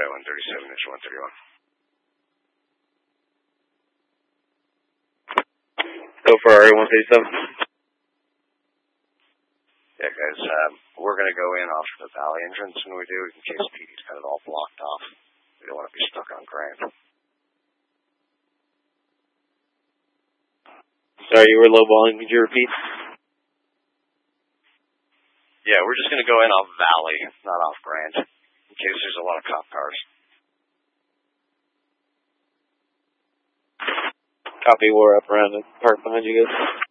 137, inch 131. Go for RA 137. Yeah, guys, we're going to go in off the valley entrance when we do, in case PD's kind of all blocked off. We don't want to be stuck on Grant. Sorry, you were low volume. Could you repeat? Yeah, we're just going to go in off Valley, not off Grant, in case there's a lot of cop cars. Copy, we're up around the park behind you guys.